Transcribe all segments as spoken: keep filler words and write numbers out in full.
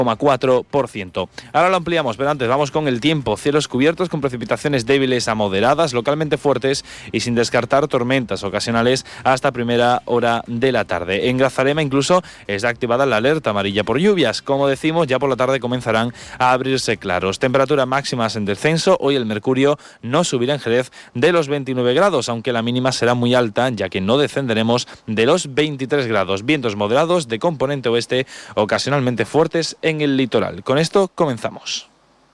coma cuatro por ciento. Ahora lo ampliamos, pero antes vamos con el tiempo. Cielos cubiertos con precipitaciones débiles a moderadas, localmente fuertes y sin descartar tormentas ocasionales hasta primera hora de la tarde. En Grazalema incluso está activada la alerta amarilla por lluvias. Como decimos, ya por la tarde comenzarán a abrirse claros. Temperaturas máximas en descenso. Hoy el mercurio no subirá en Jerez de los veintinueve grados, aunque la mínima será muy alta, ya que no descenderemos de los veintitrés grados. Vientos moderados de componente oeste, ocasionalmente fuertes en el litoral. Con esto comenzamos.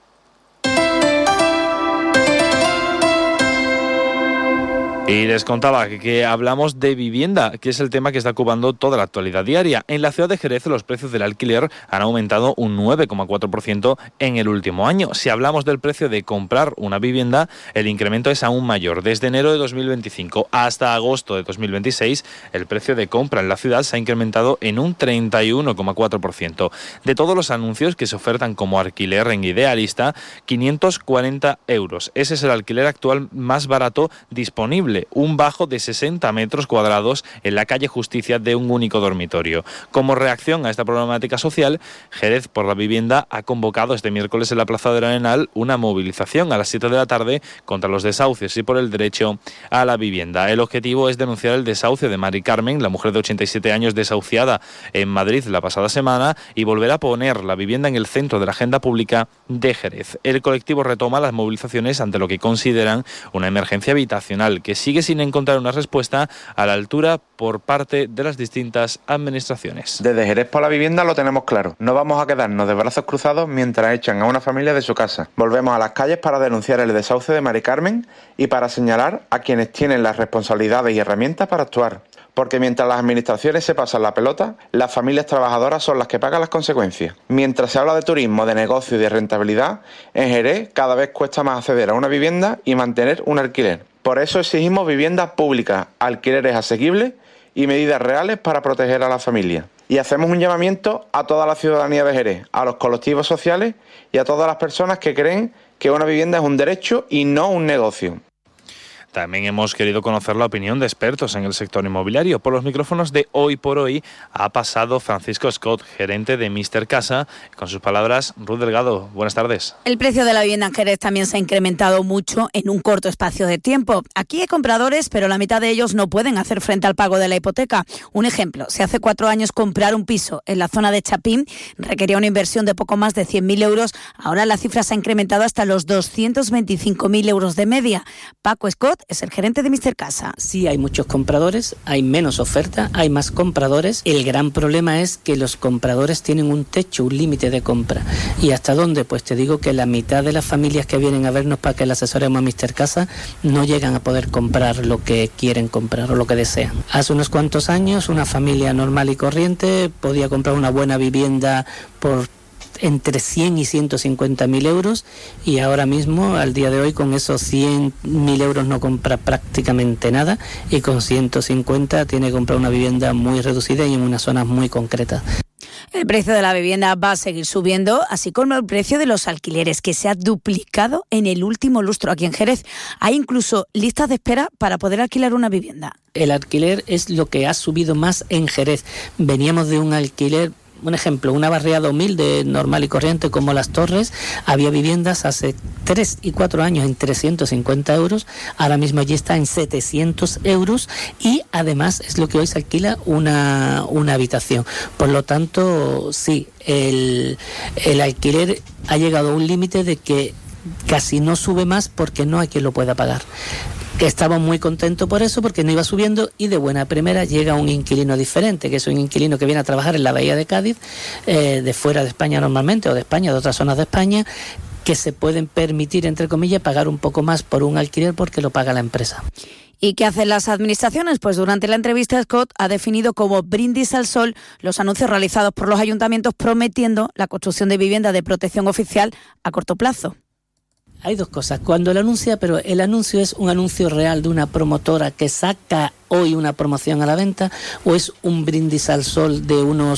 Y les contaba que, que hablamos de vivienda, que es el tema que está ocupando toda la actualidad diaria. En la ciudad de Jerez los precios del alquiler han aumentado un nueve coma cuatro por ciento en el último año. Si hablamos del precio de comprar una vivienda, el incremento es aún mayor. Desde enero de dos mil veinticinco hasta agosto de dos mil veintiséis, el precio de compra en la ciudad se ha incrementado en un treinta y uno coma cuatro por ciento. De todos los anuncios que se ofertan como alquiler en Idealista, quinientos cuarenta euros. Ese es el alquiler actual más barato disponible. Un bajo de sesenta metros cuadrados en la calle Justicia de un único dormitorio. Como reacción a esta problemática social, Jerez por la Vivienda ha convocado este miércoles en la Plaza del Arenal una movilización a las siete de la tarde contra los desahucios y por el derecho a la vivienda. El objetivo es denunciar el desahucio de Mari Carmen, la mujer de ochenta y siete años desahuciada en Madrid la pasada semana, y volver a poner la vivienda en el centro de la agenda pública de Jerez. El colectivo retoma las movilizaciones ante lo que consideran una emergencia habitacional que sigue sin encontrar una respuesta a la altura por parte de las distintas administraciones. Desde Jerez por la Vivienda lo tenemos claro. No vamos a quedarnos de brazos cruzados mientras echan a una familia de su casa. Volvemos a las calles para denunciar el desahucio de Mari Carmen y para señalar a quienes tienen las responsabilidades y herramientas para actuar. Porque mientras las administraciones se pasan la pelota, las familias trabajadoras son las que pagan las consecuencias. Mientras se habla de turismo, de negocio y de rentabilidad, en Jerez cada vez cuesta más acceder a una vivienda y mantener un alquiler. Por eso exigimos viviendas públicas, alquileres asequibles y medidas reales para proteger a la familia. Y hacemos un llamamiento a toda la ciudadanía de Jerez, a los colectivos sociales y a todas las personas que creen que una vivienda es un derecho y no un negocio. También hemos querido conocer la opinión de expertos en el sector inmobiliario. Por los micrófonos de Hoy por Hoy ha pasado Francisco Scott, gerente de Mister Casa. Con sus palabras, Ruth Delgado. Buenas tardes. El precio de la vivienda en Jerez también se ha incrementado mucho en un corto espacio de tiempo. Aquí hay compradores, pero la mitad de ellos no pueden hacer frente al pago de la hipoteca. Un ejemplo, si hace cuatro años comprar un piso en la zona de Chapín requería una inversión de poco más de cien mil euros, ahora la cifra se ha incrementado hasta los doscientos veinticinco mil euros de media. Paco Scott es el gerente de Mister Casa. Sí, hay muchos compradores, hay menos oferta, hay más compradores. El gran problema es que los compradores tienen un techo, un límite de compra. ¿Y hasta dónde? Pues te digo que la mitad de las familias que vienen a vernos para que les asesoremos a Mister Casa no llegan a poder comprar lo que quieren comprar o lo que desean. Hace unos cuantos años una familia normal y corriente podía comprar una buena vivienda por entre cien y ciento cincuenta mil euros y ahora mismo, al día de hoy, con esos cien mil euros no compra prácticamente nada y con ciento cincuenta tiene que comprar una vivienda muy reducida y en unas zonas muy concretas. El precio de la vivienda va a seguir subiendo, así como el precio de los alquileres, que se ha duplicado en el último lustro aquí en Jerez. Hay incluso listas de espera para poder alquilar una vivienda. El alquiler es lo que ha subido más en Jerez. Veníamos de un alquiler, un ejemplo, una barriada humilde, normal y corriente como Las Torres. Había viviendas hace tres y cuatro años en trescientos cincuenta euros, ahora mismo allí está en setecientos euros y además es lo que hoy se alquila una, una habitación. Por lo tanto, sí, el, el alquiler ha llegado a un límite de que casi no sube más porque no hay quien lo pueda pagar. Estaba muy contento por eso, porque no iba subiendo y de buena primera llega un inquilino diferente, que es un inquilino que viene a trabajar en la Bahía de Cádiz, eh, de fuera de España normalmente, o de España, de otras zonas de España, que se pueden permitir, entre comillas, pagar un poco más por un alquiler porque lo paga la empresa. ¿Y qué hacen las administraciones? Pues durante la entrevista Scott ha definido como brindis al sol los anuncios realizados por los ayuntamientos prometiendo la construcción de vivienda de protección oficial a corto plazo. Hay dos cosas. Cuando el anuncia, pero el anuncio es un anuncio real de una promotora que saca hoy una promoción a la venta, o es un brindis al sol de unos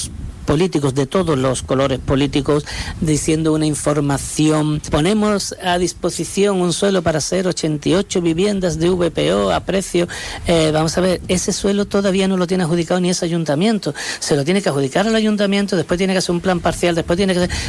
políticos de todos los colores políticos diciendo una información. Ponemos a disposición un suelo para hacer ochenta y ocho viviendas de V P O a precio. Eh, vamos a ver, ese suelo todavía no lo tiene adjudicado ni ese ayuntamiento. Se lo tiene que adjudicar al ayuntamiento, después tiene que hacer un plan parcial, después tiene que hacer...